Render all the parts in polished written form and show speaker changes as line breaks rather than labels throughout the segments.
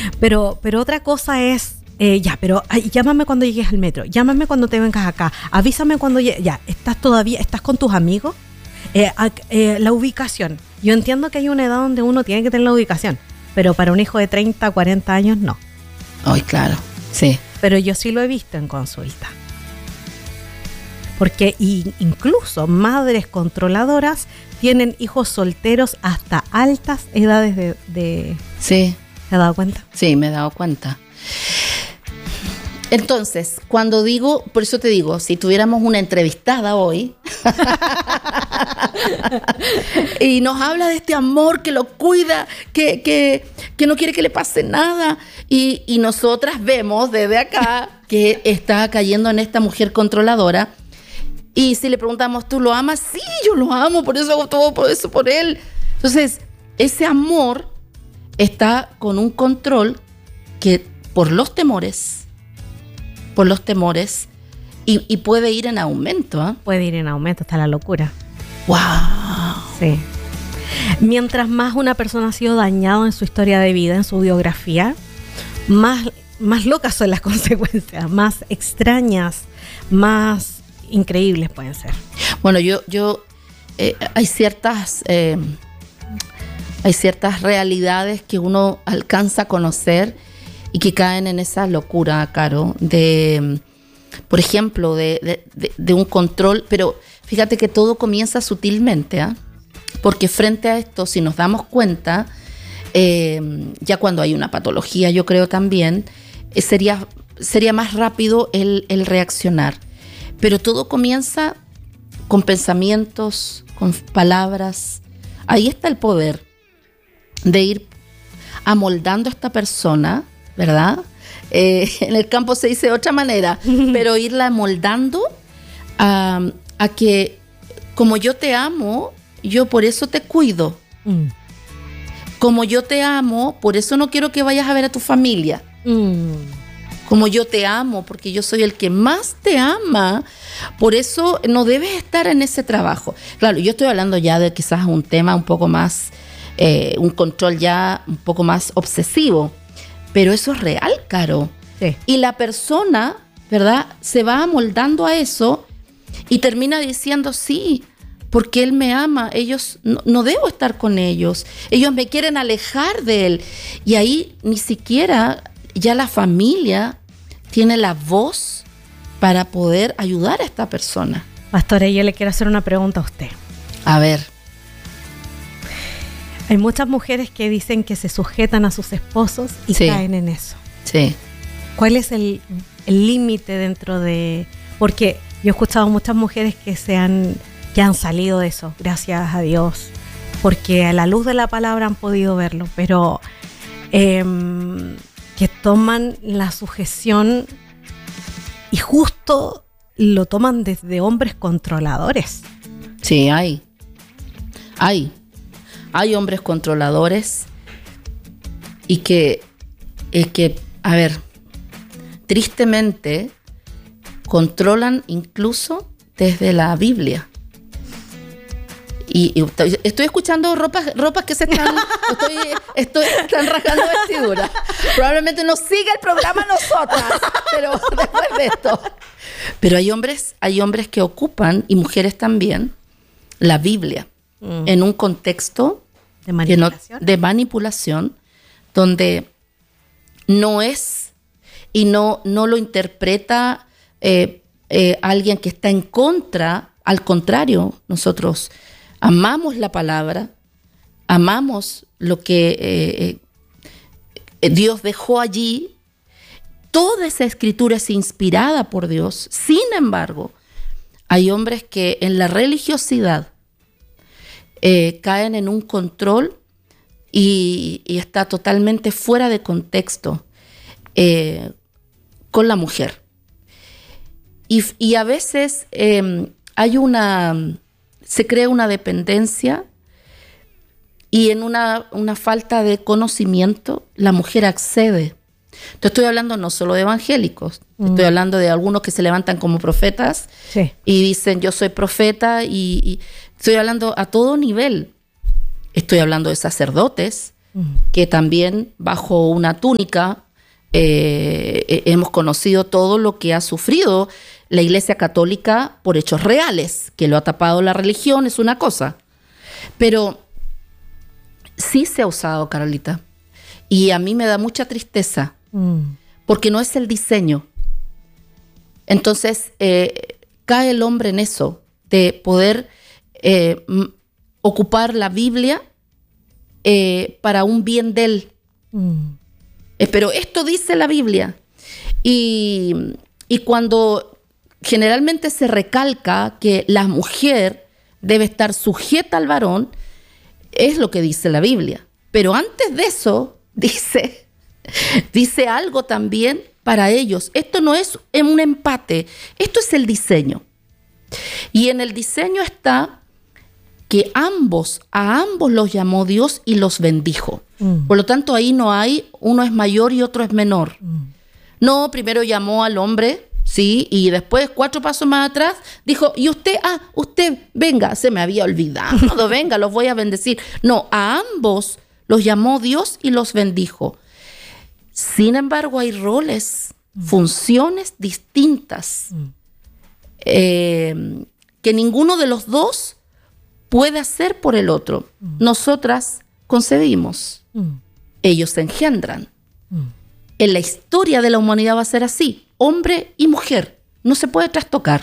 Pero otra cosa es, llámame cuando llegues al metro, llámame cuando te vengas acá, avísame cuando llegues, ¿estás con tus amigos? La ubicación. Yo entiendo que hay una edad donde uno tiene que tener la ubicación, pero para un hijo de 30, 40 años no.
Ay, claro, sí.
Pero yo sí lo he visto en consulta. Porque incluso madres controladoras tienen hijos solteros hasta altas edades de...
Sí.
¿Te has dado cuenta?
Sí, me he dado cuenta. Entonces, cuando digo, por eso te digo, si tuviéramos una entrevistada hoy y nos habla de este amor que lo cuida, que no quiere que le pase nada, y nosotras vemos desde acá que está cayendo en esta mujer controladora, y si le preguntamos, ¿tú lo amas? Sí, yo lo amo, por eso hago todo por eso, por él. Entonces, ese amor está con un control que por los temores, y puede ir en aumento, ¿eh?
Puede ir en aumento, está la locura.
¡Wow!
Sí. Mientras más una persona ha sido dañada en su historia de vida, en su biografía, más locas son las consecuencias, más extrañas, más increíbles pueden ser.
Bueno, hay ciertas realidades que uno alcanza a conocer y que caen en esa locura, Caro, por ejemplo, de un control, pero fíjate que todo comienza sutilmente, ¿eh? Porque frente a esto, si nos damos cuenta, ya cuando hay una patología, yo creo también, sería más rápido el reaccionar. Pero todo comienza con pensamientos, con palabras. Ahí está el poder de ir amoldando a esta persona, ¿verdad? En el campo se dice de otra manera, pero irla amoldando a que, como yo te amo, yo por eso te cuido. Como yo te amo, por eso no quiero que vayas a ver a tu familia. Como yo te amo, porque yo soy el que más te ama, por eso no debes estar en ese trabajo. Claro, yo estoy hablando ya de quizás un tema un poco más, un control ya un poco más obsesivo, pero eso es real, Caro.
Sí.
Y la persona, ¿verdad?, se va amoldando a eso y termina diciendo, sí, porque él me ama, no debo estar con ellos, ellos me quieren alejar de él. Y ahí ni siquiera ya la familia tiene la voz para poder ayudar a esta persona.
Pastora, yo le quiero hacer una pregunta a usted.
A ver.
Hay muchas mujeres que dicen que se sujetan a sus esposos y
sí,
caen en eso.
Sí.
¿Cuál es el límite dentro de...? Porque yo he escuchado muchas mujeres que han salido de eso, gracias a Dios, porque a la luz de la palabra han podido verlo, pero que toman la sujeción y justo lo toman desde hombres controladores.
Sí, hay hombres controladores y que, a ver, tristemente controlan incluso desde la Biblia. Y estoy escuchando ropas que se están están rasgando vestiduras. Probablemente no siga el programa nosotras, pero después de esto. Pero hay hombres que ocupan, y mujeres también, la Biblia en un contexto de manipulación donde no es y no lo interpreta alguien que está en contra. Al contrario, nosotros amamos la palabra, amamos lo que Dios dejó allí. Toda esa escritura es inspirada por Dios. Sin embargo, hay hombres que en la religiosidad caen en un control y está totalmente fuera de contexto con la mujer. Y a veces se crea una dependencia y en una falta de conocimiento la mujer accede. Te estoy hablando no solo de evangélicos, estoy hablando de algunos que se levantan como profetas, sí, y dicen yo soy profeta, y estoy hablando a todo nivel. Estoy hablando de sacerdotes, que también bajo una túnica hemos conocido todo lo que ha sufrido la Iglesia Católica por hechos reales, que lo ha tapado la religión, es una cosa. Pero sí se ha usado, Carolita, y a mí me da mucha tristeza, porque no es el diseño. Entonces, cae el hombre en eso, de poder ocupar la Biblia para un bien de él. Pero esto dice la Biblia. Y cuando generalmente se recalca que la mujer debe estar sujeta al varón, es lo que dice la Biblia. Pero antes de eso, dice algo también para ellos. Esto no es un empate, esto es el diseño. Y en el diseño está que a ambos los llamó Dios y los bendijo. Por lo tanto, ahí no hay uno es mayor y otro es menor. No, primero llamó al hombre, sí, y después 4 pasos más atrás dijo, y usted, usted, venga, se me había olvidado, venga, los voy a bendecir. No, a ambos los llamó Dios y los bendijo. Sin embargo, hay roles, funciones distintas que ninguno de los dos puede hacer por el otro. Nosotras concebimos, ellos engendran. En la historia de la humanidad va a ser así, hombre y mujer, no se puede trastocar.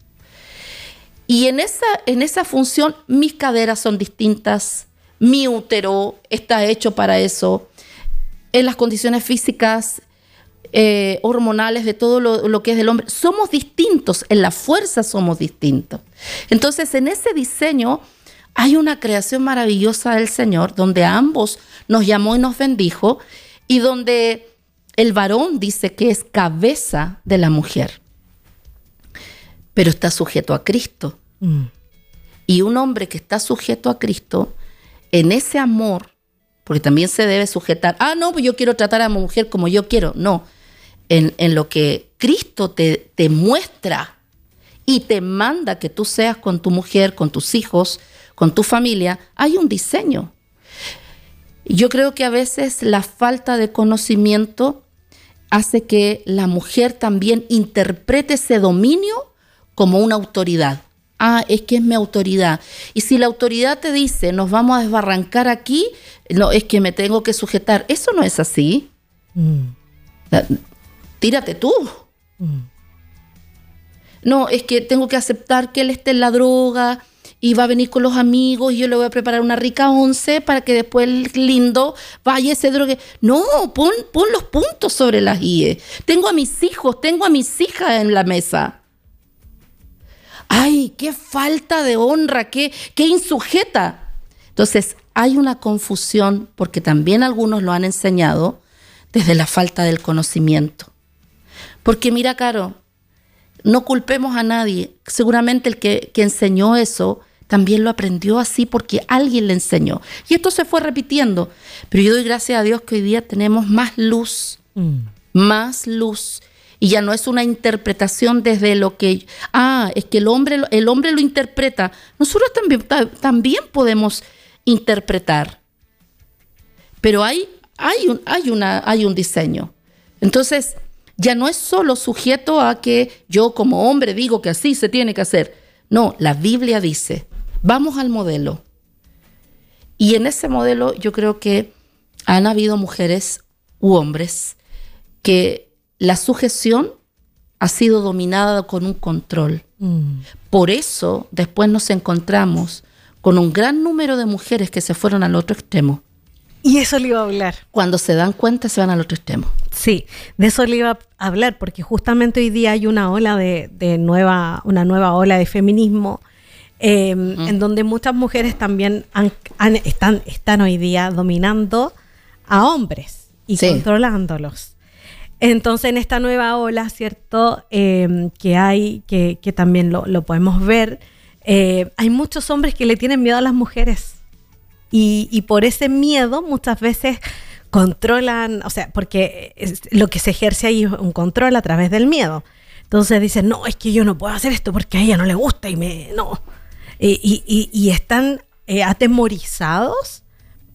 Y en esa función mis caderas son distintas, mi útero está hecho para eso, en las condiciones físicas, hormonales, de todo lo que es del hombre, somos distintos, en la fuerza somos distintos. Entonces, en ese diseño hay una creación maravillosa del Señor, donde a ambos nos llamó y nos bendijo, y donde el varón dice que es cabeza de la mujer, pero está sujeto a Cristo. Y un hombre que está sujeto a Cristo, en ese amor, porque también se debe sujetar, no, pues yo quiero tratar a mi mujer como yo quiero. No, en lo que Cristo te muestra y te manda que tú seas con tu mujer, con tus hijos, con tu familia, hay un diseño. Yo creo que a veces la falta de conocimiento hace que la mujer también interprete ese dominio como una autoridad. Es que es mi autoridad. Y si la autoridad te dice, nos vamos a desbarrancar aquí, no, es que me tengo que sujetar. Eso no es así. Tírate tú. No, es que tengo que aceptar que él esté en la droga y va a venir con los amigos y yo le voy a preparar una rica once para que después el lindo vaya ese drogue. No, pon los puntos sobre las IE. Tengo a mis hijos, tengo a mis hijas en la mesa. ¡Ay, qué falta de honra, qué insujeta! Entonces, hay una confusión, porque también algunos lo han enseñado desde la falta del conocimiento. Porque mira, Caro, no culpemos a nadie. Seguramente el que enseñó eso también lo aprendió así porque alguien le enseñó. Y esto se fue repitiendo. Pero yo doy gracias a Dios que hoy día tenemos más luz. Más luz. Y ya no es una interpretación desde lo que... es que el hombre lo interpreta. Nosotros también podemos interpretar. Pero hay un diseño. Entonces, ya no es solo sujeto a que yo como hombre digo que así se tiene que hacer. No, la Biblia dice, vamos al modelo. Y en ese modelo yo creo que han habido mujeres u hombres que la sujeción ha sido dominada con un control. Por eso después nos encontramos con un gran número de mujeres que se fueron al otro extremo.
Y eso le iba a hablar.
Cuando se dan cuenta se van al otro extremo.
Sí, de eso le iba a hablar, porque justamente hoy día hay una ola una nueva ola de feminismo, en donde muchas mujeres también están hoy día dominando a hombres y controlándolos. Entonces, en esta nueva ola, ¿cierto? Que hay, que también lo podemos ver, hay muchos hombres que le tienen miedo a las mujeres. Y por ese miedo muchas veces controlan, o sea, porque lo que se ejerce ahí es un control a través del miedo. Entonces dicen, no, es que yo no puedo hacer esto porque a ella no le gusta y están atemorizados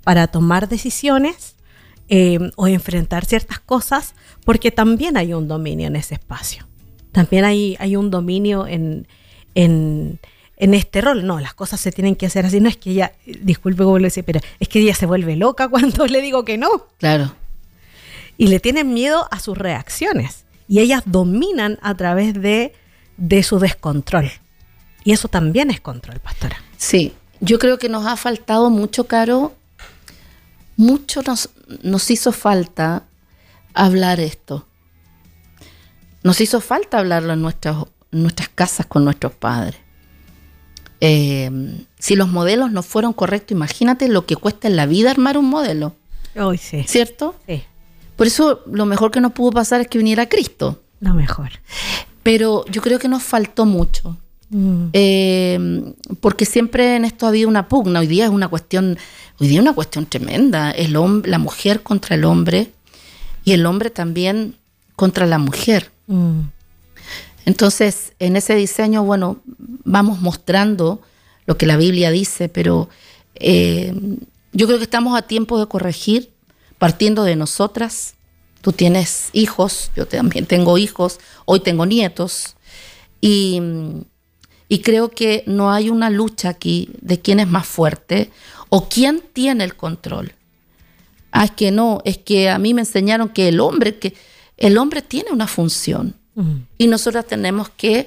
para tomar decisiones o enfrentar ciertas cosas, porque también hay un dominio en ese espacio. También hay un dominio en este rol. No, las cosas se tienen que hacer así. No es que ella, disculpe como lo decía, pero es que ella se vuelve loca cuando le digo que no.
Claro.
Y le tienen miedo a sus reacciones. Y ellas dominan a través de su descontrol. Y eso también es control, pastora.
Sí, yo creo que nos ha faltado mucho, Caro. Mucho nos hizo falta hablar esto. Nos hizo falta hablarlo en nuestras casas con nuestros padres. Si los modelos no fueron correctos, imagínate lo que cuesta en la vida armar un modelo.
Hoy sí.
¿Cierto?
Sí.
Por eso lo mejor que nos pudo pasar es que viniera Cristo.
Lo mejor.
Pero yo creo que nos faltó mucho. Porque siempre en esto ha habido una pugna. Hoy día es una cuestión tremenda. La mujer contra el hombre y el hombre también contra la mujer. Entonces, en ese diseño, bueno, vamos mostrando lo que la Biblia dice, pero yo creo que estamos a tiempo de corregir, partiendo de nosotras. Tú tienes hijos, yo también tengo hijos, hoy tengo nietos, y creo que no hay una lucha aquí de quién es más fuerte o quién tiene el control. Es que no, es que a mí me enseñaron que el hombre tiene una función. Y nosotras tenemos que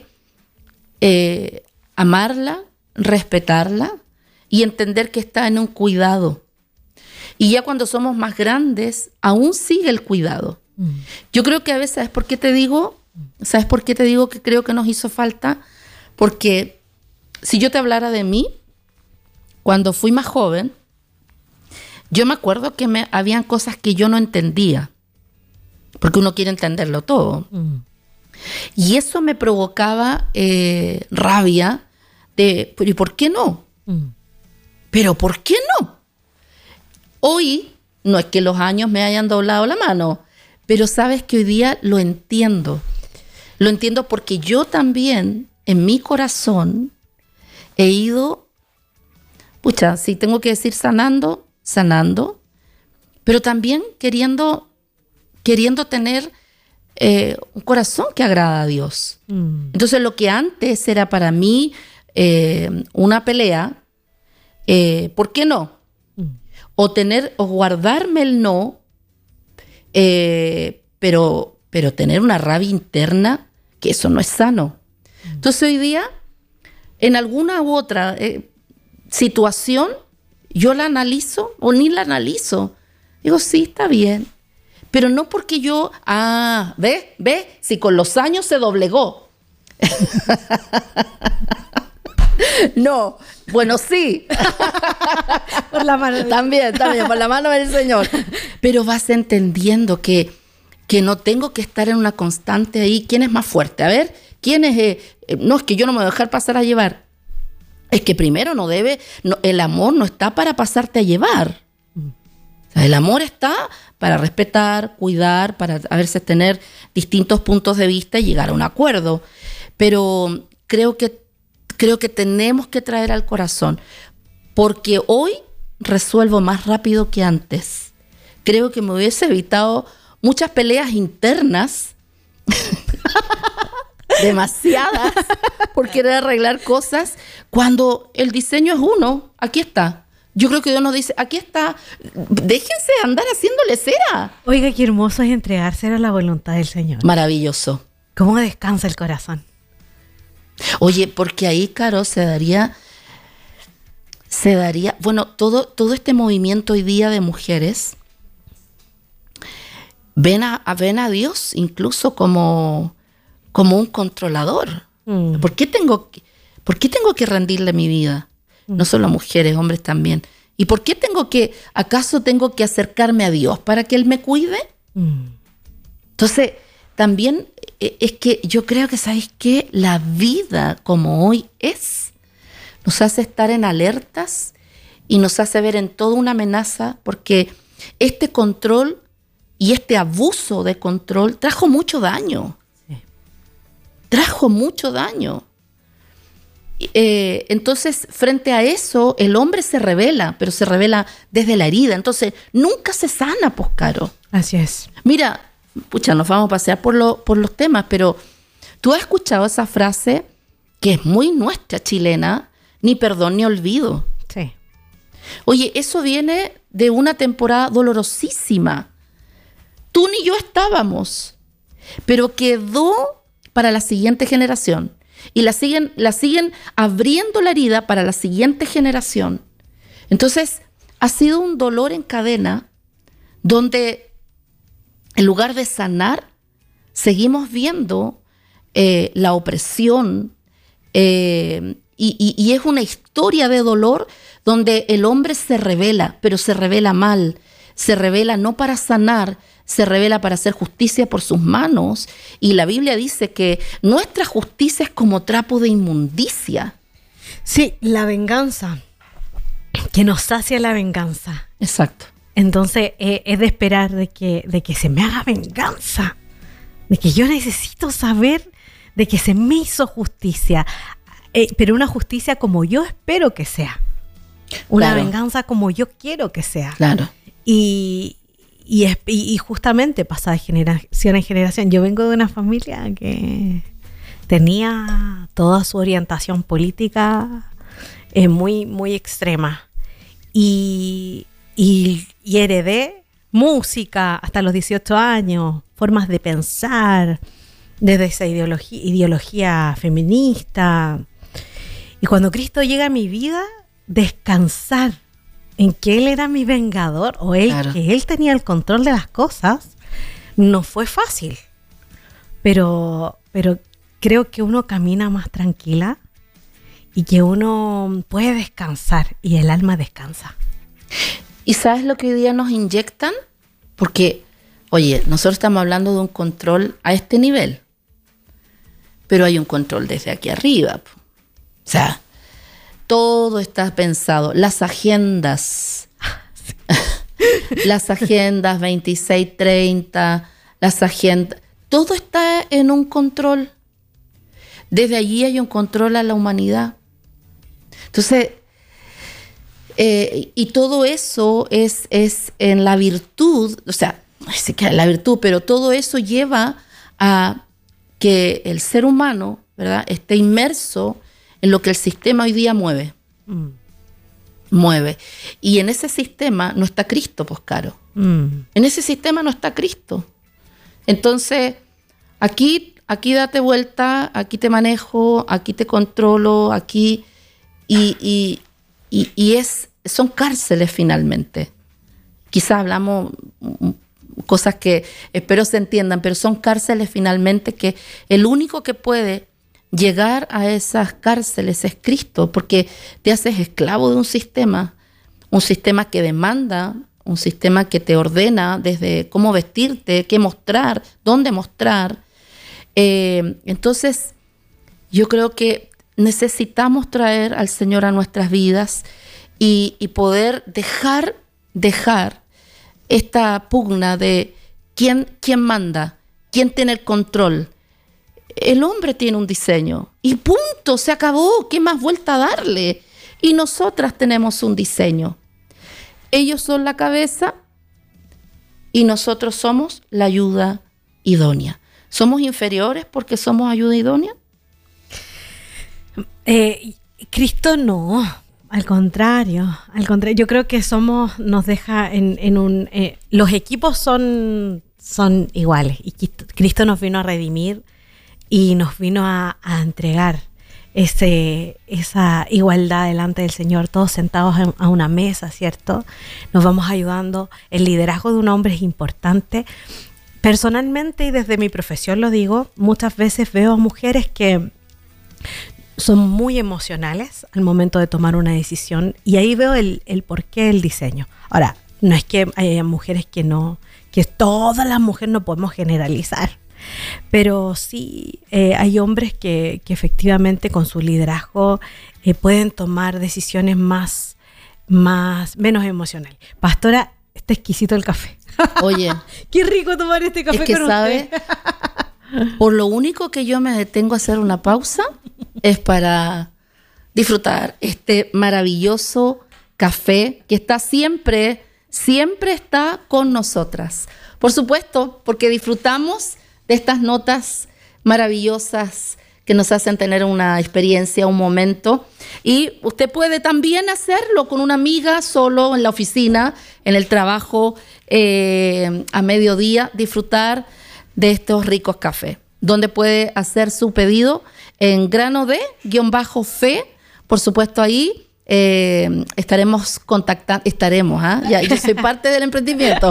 amarla, respetarla y entender que está en un cuidado. Y ya cuando somos más grandes, aún sigue el cuidado. Yo creo que a veces, ¿sabes por qué te digo que creo que nos hizo falta? Porque si yo te hablara de mí, cuando fui más joven, yo me acuerdo que habían cosas que yo no entendía, porque uno quiere entenderlo todo. Y eso me provocaba rabia de, ¿y por qué no? ¿Pero por qué no? Hoy, no es que los años me hayan doblado la mano, pero sabes que hoy día lo entiendo. Lo entiendo porque yo también, en mi corazón, he ido, si tengo que decir sanando, pero también queriendo tener un corazón que agrada a Dios. Entonces lo que antes era para mí una pelea, ¿por qué no? O guardarme el no, pero tener una rabia interna, que eso no es sano. Entonces hoy día, en alguna u otra situación, yo la analizo o ni la analizo. Digo, sí, está bien. Pero no porque yo, ve, si con los años se doblegó. No, bueno, sí.
Por la mano
también, por la mano del Señor. Pero vas entendiendo que no tengo que estar en una constante ahí. ¿Quién es más fuerte? A ver, ¿quién es? No, es que yo no me voy a dejar pasar a llevar. Es que primero el amor no está para pasarte a llevar. O sea, el amor está para respetar, cuidar, para a veces tener distintos puntos de vista y llegar a un acuerdo. Pero creo que tenemos que traer al corazón, porque hoy resuelvo más rápido que antes. Creo que me hubiese evitado muchas peleas internas, demasiadas, por querer arreglar cosas, cuando el diseño es uno. Aquí está. Yo creo que Dios nos dice, aquí está, déjense andar haciéndole cera.
Oiga, qué hermoso es entregarse a la voluntad del Señor.
Maravilloso.
¿Cómo descansa el corazón?
Oye, porque ahí, Caro, se daría, bueno, todo este movimiento hoy día de mujeres ven a Dios incluso como un controlador. ¿Por qué tengo que rendirle mi vida? No solo mujeres, hombres también. ¿Y por qué acaso tengo que acercarme a Dios para que Él me cuide? Entonces, también es que yo creo que, ¿sabéis qué? La vida como hoy nos hace estar en alertas y nos hace ver en todo una amenaza, porque este control y este abuso de control trajo mucho daño. Sí. Trajo mucho daño. Entonces, frente a eso, el hombre se revela, pero se revela desde la herida. Entonces, nunca se sana, pues, Caro.
Así es.
Mira, pucha, nos vamos a pasear por los temas, pero tú has escuchado esa frase que es muy nuestra chilena, ni perdón ni olvido.
Sí.
Oye, eso viene de una temporada dolorosísima. Tú ni yo estábamos, pero quedó para la siguiente generación. Y la siguen abriendo la herida para la siguiente generación. Entonces, ha sido un dolor en cadena donde en lugar de sanar, seguimos viendo la opresión y es una historia de dolor donde el hombre se revela, pero se revela mal. Se revela no para sanar, se revela para hacer justicia por sus manos. Y la Biblia dice que nuestra justicia es como trapo de inmundicia.
Sí, la venganza, que nos sacia la venganza.
Exacto.
Entonces es de esperar de que se me haga venganza, de que yo necesito saber de que se me hizo justicia, pero una justicia como yo espero que sea, una venganza como yo quiero que sea.
Claro.
Y justamente pasa de generación en generación. Yo vengo de una familia que tenía toda su orientación política muy, muy extrema. Y heredé música hasta los 18 años, formas de pensar, desde esa ideología feminista. Y cuando Cristo llega a mi vida, descansar en que Él era mi vengador, o que Él tenía el control de las cosas, no fue fácil. Pero creo que uno camina más tranquila y que uno puede descansar y el alma descansa.
¿Y sabes lo que hoy día nos inyectan? Porque, oye, nosotros estamos hablando de un control a este nivel, pero hay un control desde aquí arriba. O sea, todo está pensado. Las agendas, las agendas 2630, las agendas, todo está en un control. Desde allí hay un control a la humanidad. Entonces, y todo eso es en la virtud, o sea, no sé qué es la virtud, pero todo eso lleva a que el ser humano, ¿verdad?, esté inmerso en lo que el sistema hoy día mueve. Mueve. Y en ese sistema no está Cristo, pues, Caro. En ese sistema no está Cristo. Entonces, aquí date vuelta, aquí te manejo, aquí te controlo, aquí... son cárceles finalmente. Quizás hablamos cosas que espero se entiendan, pero son cárceles finalmente que el único que puede llegar a esas cárceles es Cristo, porque te haces esclavo de un sistema que demanda, un sistema que te ordena desde cómo vestirte, qué mostrar, dónde mostrar. Entonces, yo creo que necesitamos traer al Señor a nuestras vidas y poder dejar esta pugna de quién manda, quién tiene el control. El hombre tiene un diseño y punto, se acabó, ¿qué más vuelta a darle? Y nosotras tenemos un diseño. Ellos son la cabeza y nosotros somos la ayuda idónea. ¿Somos inferiores porque somos ayuda idónea?
Cristo no, al contrario, yo creo que nos deja en un, los equipos son iguales y Cristo nos vino a redimir y nos vino a entregar esa igualdad delante del Señor, todos sentados a una mesa, ¿cierto? Nos vamos ayudando. El liderazgo de un hombre es importante. Personalmente y desde mi profesión lo digo, muchas veces veo a mujeres que son muy emocionales al momento de tomar una decisión y ahí veo el porqué del diseño. Ahora, no es que haya mujeres que todas las mujeres no podemos generalizar, pero sí hay hombres que efectivamente con su liderazgo pueden tomar decisiones menos emocionales. Pastora, está exquisito el café.
Oye,
qué rico tomar este café
es que
con
sabe,
usted.
Por lo único que yo me detengo a hacer una pausa es para disfrutar este maravilloso café que está siempre está con nosotras. Por supuesto, porque disfrutamos de estas notas maravillosas que nos hacen tener una experiencia, un momento. Y usted puede también hacerlo con una amiga, solo en la oficina, en el trabajo, a mediodía, disfrutar de estos ricos cafés, donde puede hacer su pedido en grano de-fe. Por supuesto, ahí estaremos contactando, ya, yo soy parte del emprendimiento.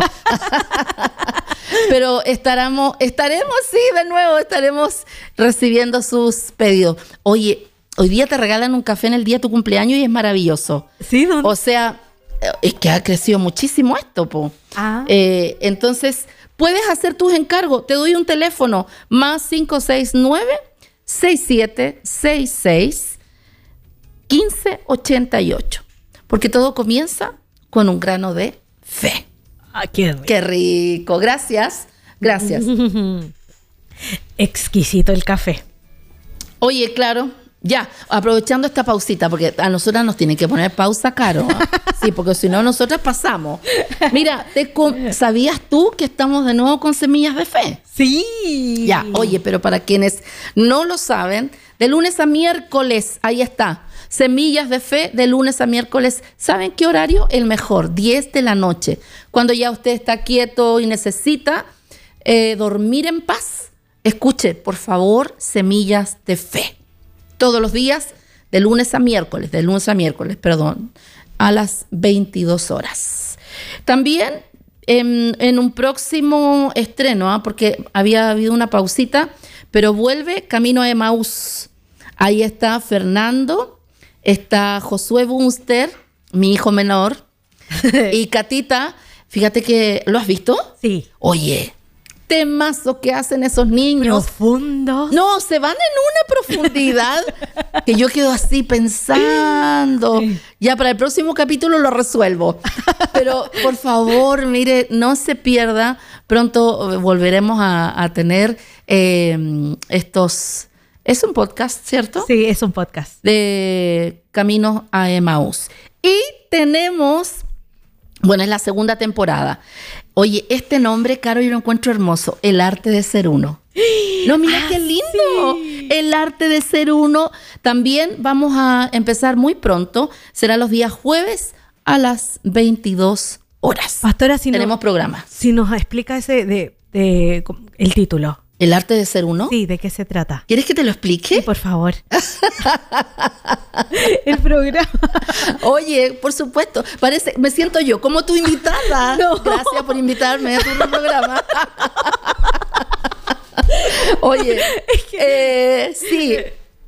Pero estaremos, sí, de nuevo, estaremos recibiendo sus pedidos. Oye, hoy día te regalan un café en el día de tu cumpleaños y es maravilloso.
Sí, ¿dónde?
O sea, es que ha crecido muchísimo esto, po. Entonces, puedes hacer tus encargos. Te doy un teléfono, más 569-6766-1588. Porque todo comienza con un grano de fe.
Ah, qué rico.
Qué rico. Gracias. Gracias.
Exquisito el café.
Oye, claro, ya, aprovechando esta pausita, porque a nosotras nos tienen que poner pausa, Caro. Sí, porque si no, nosotras pasamos. Mira, ¿sabías tú que estamos de nuevo con Semillas de Fe?
Sí.
Ya, oye, pero para quienes no lo saben, de lunes a miércoles, ahí está. Semillas de Fe, de lunes a miércoles. ¿Saben qué horario? El mejor, 10 de la noche. Cuando ya usted está quieto y necesita dormir en paz, escuche, por favor, Semillas de Fe. Todos los días, de lunes a miércoles, a las 22 horas. También en un próximo estreno, porque había habido una pausita, pero vuelve Camino a Emaús. Ahí está Fernando. Está Josué Bunster, mi hijo menor, y Catita. Fíjate que, ¿lo has visto?
Sí.
Oye, temazo que hacen esos niños.
Profundos.
No, se van en una profundidad que yo quedo así pensando. Sí. Ya para el próximo capítulo lo resuelvo. Pero, por favor, mire, no se pierda. Pronto volveremos a tener estos... Es un podcast, ¿cierto?
Sí, es un podcast.
De Camino a Emaús. Y tenemos, bueno, es la segunda temporada. Oye, este nombre, Caro, yo lo encuentro hermoso. El arte de ser uno. No, mira qué lindo. Sí. El arte de ser uno. También vamos a empezar muy pronto. Será los días jueves a las 22 horas.
Pastora,
tenemos programa.
Si nos explica ese el título.
¿El arte de ser uno?
Sí, ¿de qué se trata?
¿Quieres que te lo explique?
Sí, por favor. El programa.
Oye, por supuesto. Me siento yo como tu invitada. No. Gracias por invitarme a tu programa. Oye, sí.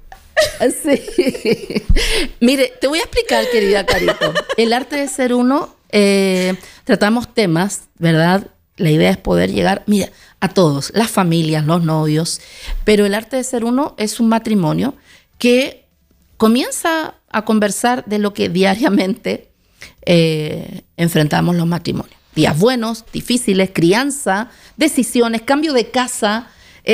Sí. Mire, te voy a explicar, querida Carito. El arte de ser uno, tratamos temas, ¿verdad? La idea es poder llegar, mira, a todos, las familias, los novios, pero el arte de ser uno es un matrimonio que comienza a conversar de lo que diariamente enfrentamos los matrimonios. Días buenos, difíciles, crianza, decisiones, cambio de casa,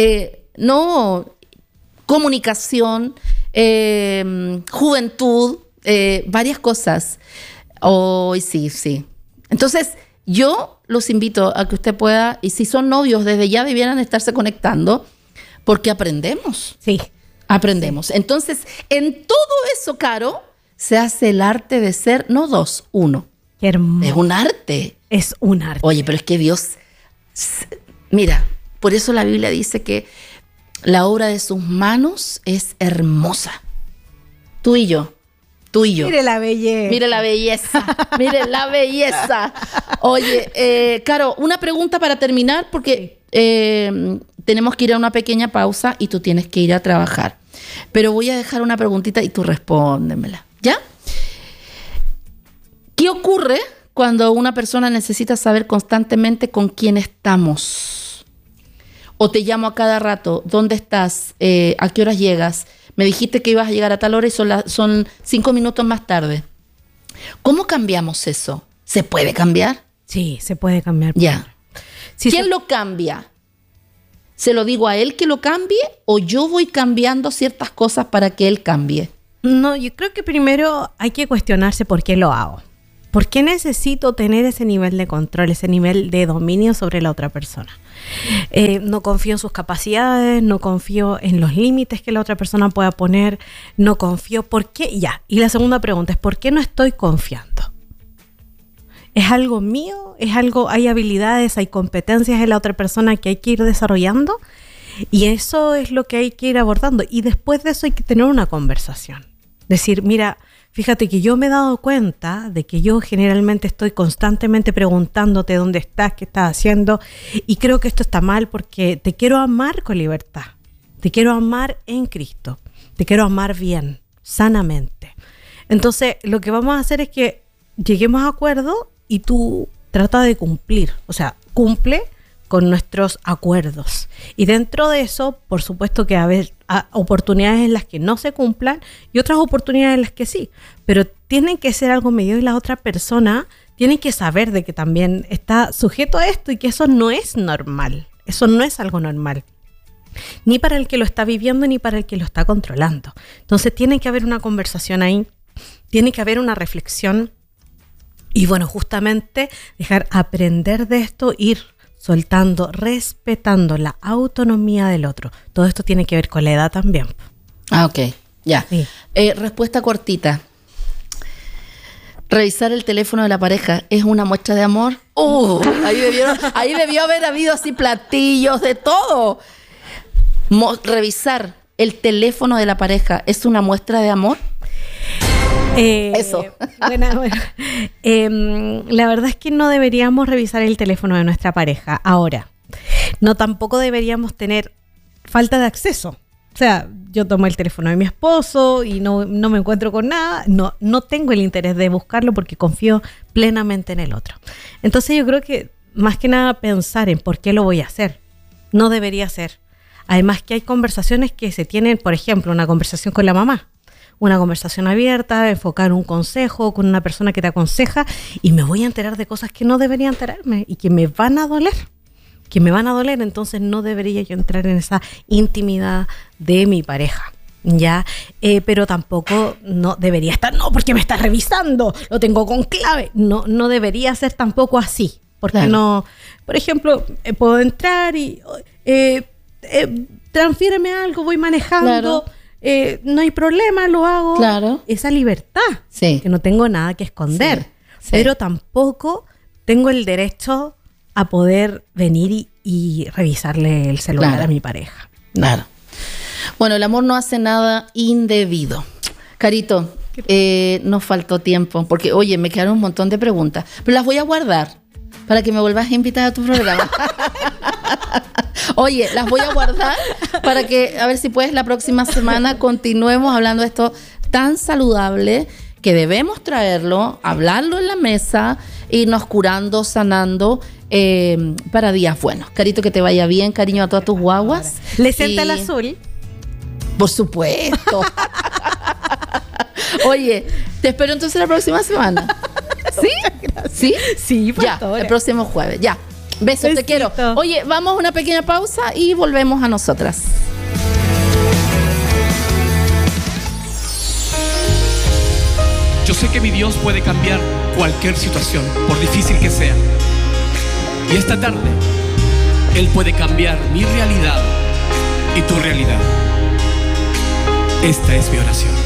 comunicación, juventud, varias cosas. Oh, sí. Entonces, yo los invito a que usted pueda, y si son novios, desde ya debieran estarse conectando, porque aprendemos.
Sí.
Aprendemos. Sí. Entonces, en todo eso, Caro, se hace el arte de ser, no dos, uno.
Qué hermoso.
Es un arte.
Es un arte.
Oye, pero es que Dios, mira, por eso la Biblia dice que la obra de sus manos es hermosa. Tú y yo.
Mire la belleza.
Mire la belleza. Oye, Caro, una pregunta para terminar, porque tenemos que ir a una pequeña pausa y tú tienes que ir a trabajar. Pero voy a dejar una preguntita y tú respóndemela, ¿ya? ¿Qué ocurre cuando una persona necesita saber constantemente con quién estamos? O te llamo a cada rato, ¿dónde estás? ¿A qué horas llegas? Me dijiste que ibas a llegar a tal hora y son 5 minutos más tarde. ¿Cómo cambiamos eso? ¿Se puede cambiar?
Sí, se puede cambiar.
Ya. Sí, ¿quién lo cambia? ¿Se lo digo a él que lo cambie o yo voy cambiando ciertas cosas para que él cambie?
No, yo creo que primero hay que cuestionarse por qué lo hago. ¿Por qué necesito tener ese nivel de control, ese nivel de dominio sobre la otra persona? No confío en sus capacidades, no confío en los límites que la otra persona pueda poner, no confío. ¿Por qué? Ya. Y la segunda pregunta es, ¿por qué no estoy confiando? ¿Es algo mío? ¿Es algo, hay habilidades, hay competencias en la otra persona que hay que ir desarrollando? Y eso es lo que hay que ir abordando. Y después de eso hay que tener una conversación. Decir, mira, fíjate que yo me he dado cuenta de que yo generalmente estoy constantemente preguntándote dónde estás, qué estás haciendo, y creo que esto está mal porque te quiero amar con libertad, te quiero amar en Cristo, te quiero amar bien, sanamente. Entonces, lo que vamos a hacer es que lleguemos a acuerdo y tú trata de cumplir, o sea, cumple con nuestros acuerdos. Y dentro de eso, por supuesto que hay oportunidades en las que no se cumplan y otras oportunidades en las que sí. Pero tienen que ser algo medido y la otra persona tiene que saber de que también está sujeto a esto y que eso no es normal. Eso no es algo normal. Ni para el que lo está viviendo ni para el que lo está controlando. Entonces tiene que haber una conversación ahí, tiene que haber una reflexión y bueno, justamente aprender de esto, ir soltando, respetando la autonomía del otro. Todo esto tiene que ver con la edad también.
Ah, ok, ya.
Sí.
Respuesta cortita. ¿Revisar el teléfono de la pareja es una muestra de amor? Ahí debió haber habido así platillos de todo. ¿Revisar el teléfono de la pareja es una muestra de amor? Eso.
Bueno. La verdad es que no deberíamos revisar el teléfono de nuestra pareja. Ahora, no tampoco deberíamos tener falta de acceso. O sea, yo tomo el teléfono de mi esposo y no me encuentro con nada. No tengo el interés de buscarlo porque confío plenamente en el otro. Entonces yo creo que más que nada pensar en por qué lo voy a hacer. No debería ser. Además que hay conversaciones que se tienen, por ejemplo, una conversación con la mamá. Una conversación abierta, enfocar un consejo con una persona que te aconseja y me voy a enterar de cosas que no debería enterarme y que me van a doler. Entonces no debería yo entrar en esa intimidad de mi pareja, ¿ya? Pero tampoco no debería estar, no, porque me está revisando, lo tengo con clave. No debería ser tampoco así, porque claro. No, por ejemplo, puedo entrar y transfiéreme algo, voy manejando. Claro. No hay problema, lo hago. Claro. Esa libertad, sí. Que no tengo nada que esconder, sí. Pero tampoco tengo el derecho a poder venir y revisarle el celular, claro, a mi pareja.
Claro. Bueno, el amor no hace nada indebido. Carito, nos faltó tiempo, porque, oye, me quedaron un montón de preguntas, pero las voy a guardar para que me vuelvas a invitar a tu programa. Oye, las voy a guardar para que, a ver si puedes, la próxima semana continuemos hablando de esto tan saludable que debemos traerlo, hablarlo en la mesa, irnos curando, sanando para días buenos. Carito, que te vaya bien, cariño a todas tus guaguas.
¿Le sienta el azul?
Por supuesto. Oye, te espero entonces la próxima semana. ¿Sí? ¿Sí?
Sí, por
ya,
favor.
El próximo jueves, ya. Besos, besito. Te quiero. Oye, vamos a una pequeña pausa y volvemos a nosotras.
Yo sé que mi Dios puede cambiar cualquier situación, por difícil que sea. Y esta tarde, Él puede cambiar mi realidad y tu realidad. Esta es mi oración.